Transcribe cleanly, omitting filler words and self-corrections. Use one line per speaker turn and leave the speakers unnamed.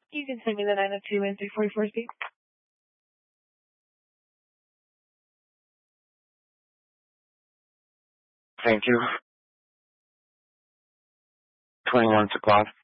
You can send me the 902 and 344 speed.
Thank you. 21 to cloud.